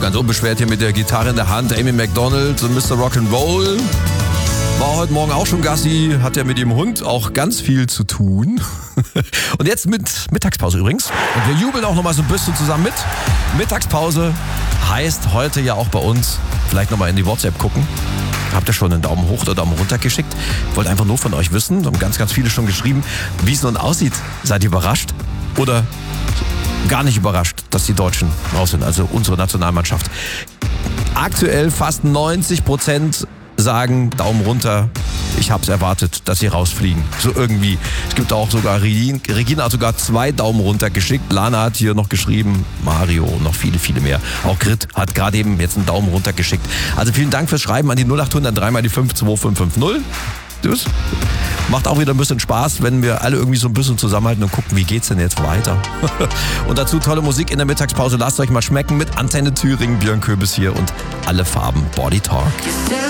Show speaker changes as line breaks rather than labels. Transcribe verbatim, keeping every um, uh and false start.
ganz unbeschwert hier mit der Gitarre in der Hand. Amy Macdonald und Mister Rock'n'Roll. War heute Morgen auch schon Gassi, hat ja mit dem Hund auch ganz viel zu tun. Und jetzt mit Mittagspause übrigens. Und wir jubeln auch nochmal so ein bisschen zusammen mit. Mittagspause heißt heute ja auch bei uns, vielleicht nochmal in die WhatsApp gucken. Habt ihr schon einen Daumen hoch oder Daumen runter geschickt? Wollt einfach nur von euch wissen, haben ganz, ganz viele schon geschrieben, wie es nun aussieht. Seid ihr überrascht oder gar nicht überrascht, dass die Deutschen raus sind, also unsere Nationalmannschaft? Aktuell fast neunzig Prozent sagen Daumen runter. Ich hab's erwartet, dass sie rausfliegen. So irgendwie. Es gibt auch sogar, Regina, Regina hat sogar zwei Daumen runter geschickt. Lana hat hier noch geschrieben, Mario und noch viele, viele mehr. Auch Grit hat gerade eben jetzt einen Daumen runter geschickt. Also vielen Dank fürs Schreiben an die null acht hundert drei mal die fünf zwei fünf fünf null. Das macht auch wieder ein bisschen Spaß, wenn wir alle irgendwie so ein bisschen zusammenhalten und gucken, wie geht's denn jetzt weiter. Und dazu tolle Musik in der Mittagspause. Lasst euch mal schmecken mit Antenne Thüringen, Björn Köbis hier und alle Farben Body Talk.